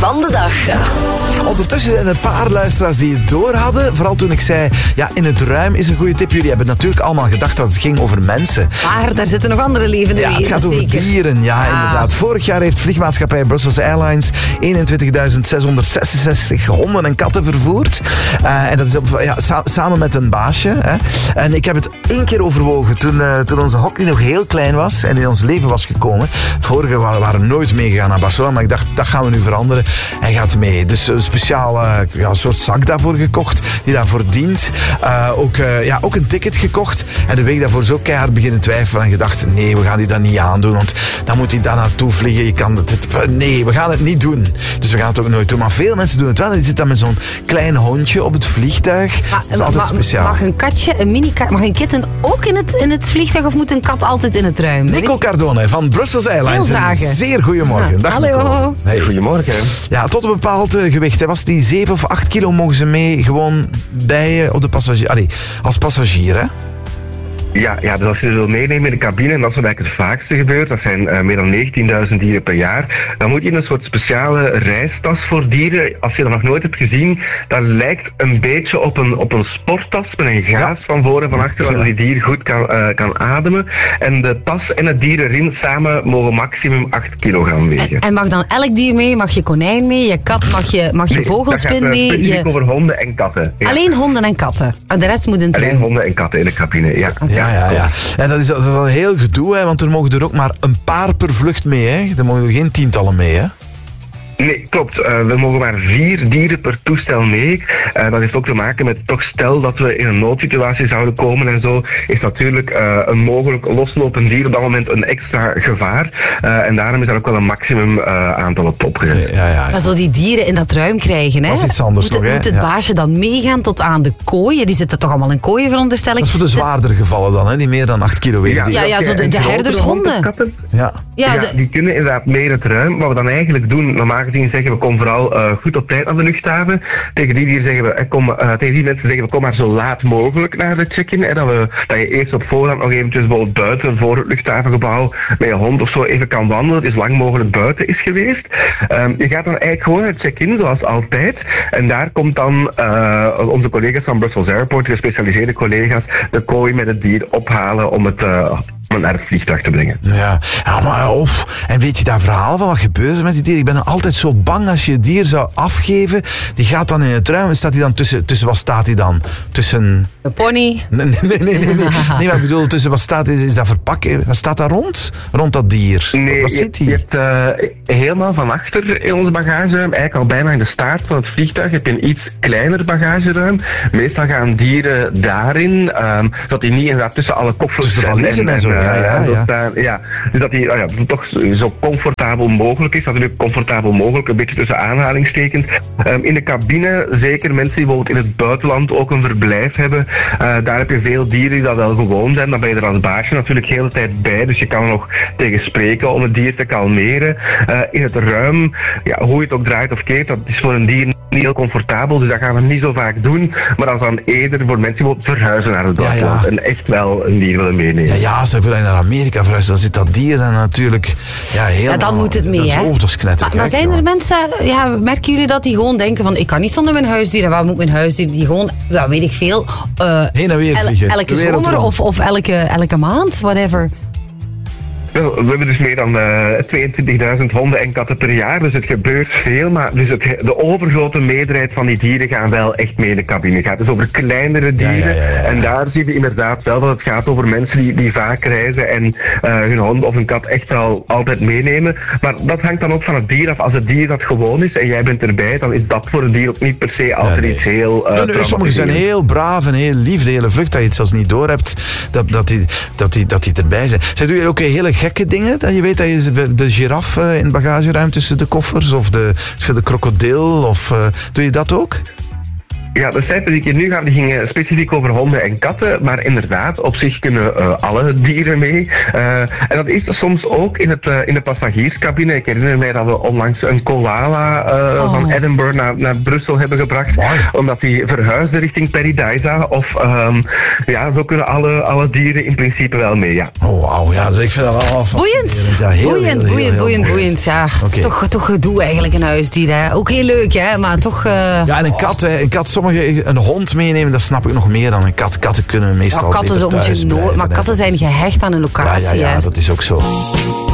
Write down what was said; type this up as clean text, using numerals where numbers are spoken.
van de dag. Ja. Ondertussen zijn er een paar luisteraars die het door hadden. Vooral toen ik zei, ja, in het ruim is een goede tip. Jullie hebben natuurlijk allemaal gedacht dat het ging over mensen. Maar daar zitten nog andere levende wezens. Het gaat over zeker. dieren, ja, inderdaad. Vorig jaar heeft vliegmaatschappij Brussels Airlines 21.666 honden en katten vervoerd. En dat is samen met een baasje. Hè. En ik heb het 1 keer overwogen toen onze Hockney nog heel klein was en in ons leven was gekomen. Vorige waren nooit meegegaan naar Barcelona, maar ik dacht, dat gaan we nu veranderen. Hij gaat mee. Dus een speciale soort zak daarvoor gekocht, die daarvoor dient. Ook een ticket gekocht. En de week daarvoor zo keihard beginnen twijfelen en gedacht, nee, we gaan die dat niet aandoen, want dan moet hij daar naartoe vliegen. Nee, we gaan het niet doen. Dus we gaan het ook nooit doen. Maar veel mensen doen het wel. Die zitten dan met zo'n klein hondje op het vliegtuig. Dat is altijd speciaal. Mag een katje, mag een kitten ook in het vliegtuig of moet een kat altijd in het ruim? Nico Cardone van Brussels Airlines. Zeer goedemorgen. Dag hallo. Nico. Hey. Goedemorgen. Ja, tot een bepaald gewicht. Was die 7 of 8 kilo mogen ze mee gewoon bij je op de passagier. Als passagier, hè? Ja, dus als je ze wil meenemen in de cabine, en dat is wat eigenlijk het vaakste gebeurt, dat zijn meer dan 19.000 dieren per jaar, dan moet je in een soort speciale reistas voor dieren. Als je dat nog nooit hebt gezien, dat lijkt een beetje op een sporttas met een gaas van voor en van achter, waardoor die dier goed kan ademen. En de tas en het dier erin samen mogen maximum 8 kilogram wegen. En mag dan elk dier mee? Mag je konijn mee? Je kat? Mag je vogelspin mee? Het gaat over honden en katten. Ja. Alleen honden en katten? En de rest moet in het Alleen honden en katten in de cabine, ja. Okay. Ja. En dat is een heel gedoe, hè, want er mogen er ook maar een paar per vlucht mee. Hè. Er mogen er geen tientallen mee, hè? Nee, klopt. We mogen maar 4 dieren per toestel mee. Dat heeft ook te maken met, toch stel dat we in een noodsituatie zouden komen en zo, is natuurlijk een mogelijk loslopend dier op dat moment een extra gevaar. En daarom is er ook wel een maximum aantal op opgezet. Ja. Maar zo die dieren in dat ruim krijgen, hè? Dat is iets anders nog, hè? Moet het baasje dan meegaan tot aan de kooi? Die zitten toch allemaal in kooien, veronderstel ik? Dat is voor de zwaardere gevallen dan, hè? Die meer dan 8 kilo wegen. Ja, zo de herdershonden. Ja, die kunnen inderdaad meer het ruim. Wat we dan eigenlijk doen, normaal gezien zeggen we kom vooral goed op tijd naar de luchthaven. Tegen die mensen zeggen we kom maar zo laat mogelijk naar de check-in. Dat je eerst op voorhand nog eventjes bijvoorbeeld buiten voor het luchthavengebouw met je hond of zo even kan wandelen. Het is lang mogelijk buiten is geweest. Je gaat dan eigenlijk gewoon naar het check-in zoals altijd. En daar komt dan onze collega's van Brussels Airport, gespecialiseerde collega's, de kooi met het dier ophalen om het naar het vliegtuig te brengen. Ja, maar en weet je dat verhaal van wat gebeurt er met die dieren? Ik ben altijd zo bang als je het dier zou afgeven. Die gaat dan in het ruim. Staat hij dan tussen wat staat hij dan? Tussen... Een pony? Nee, maar ik bedoel, tussen wat staat is dat verpakt? Wat staat daar rond? Rond dat dier? Nee, wat zit hij? Je hebt helemaal van achter in ons bagageruim, eigenlijk al bijna in de staart van het vliegtuig, heb je een iets kleiner bagageruim. Meestal gaan dieren daarin, zodat die niet inderdaad tussen alle koffers tussen de valiezen en zo. Dus dat die toch zo comfortabel mogelijk is. Natuurlijk comfortabel mogelijk, een beetje tussen aanhalingstekens. In de cabine, zeker mensen die bijvoorbeeld in het buitenland ook een verblijf hebben, daar heb je veel dieren die dat wel gewoon zijn. Dan ben je er als baasje natuurlijk de hele tijd bij, dus je kan er nog tegen spreken om het dier te kalmeren. In het ruim, hoe je het ook draait of keert, dat is voor een dier niet heel comfortabel, dus dat gaan we niet zo vaak doen. Maar dat is dan eerder voor mensen die bijvoorbeeld verhuizen naar het buitenland en echt wel een dier willen meenemen. Ja, als je naar Amerika verhuist, dan zit dat dier dan natuurlijk helemaal... Ja, dan moet het mee, hè? Dat is knettergek. Maar zijn er mensen, merken jullie dat die gewoon denken van, ik kan niet zonder mijn huisdier, en waar moet mijn huisdier, die gewoon, weet ik veel, heen en weer vliegen. Elke zomer of elke maand, whatever. We hebben dus meer dan 22.000 honden en katten per jaar, dus het gebeurt veel, maar dus de overgrote meerderheid van die dieren gaan wel echt mee in de cabine. Het gaat dus over kleinere dieren en daar zie je inderdaad wel dat het gaat over mensen die vaak reizen en hun hond of hun kat echt wel altijd meenemen. Maar dat hangt dan ook van het dier af. Als het dier dat gewoon is en jij bent erbij, dan is dat voor het dier ook niet per se altijd iets heel... sommigen zijn heel braaf en heel lief, de hele vlucht, dat je het zelfs niet door hebt dat die erbij zijn. Zij doen hier ook hele gekke dingen, dat je weet dat je de giraf in het bagageruim tussen de koffers of de krokodil, of doe je dat ook? Ja, de cijfers die ik hier nu ga, die gingen specifiek over honden en katten. Maar inderdaad, op zich kunnen alle dieren mee. En dat is soms ook in de passagierscabine. Ik herinner mij dat we onlangs een koala van Edinburgh naar Brussel hebben gebracht. Mooi. Omdat die verhuisde richting Paradise. Of zo kunnen alle dieren in principe wel mee, ja. Oh, wauw. Ja, dus ik vind dat allemaal boeiend. Ja, heel boeiend. Ja, het is toch gedoe eigenlijk, een huisdier. Hè. Ook heel leuk, hè, maar toch... Ja, en een kat, een hond meenemen, dat snap ik nog meer dan een kat. Katten kunnen meestal beter thuis blijven. Maar katten zijn gehecht aan een locatie. Ja, dat is ook zo.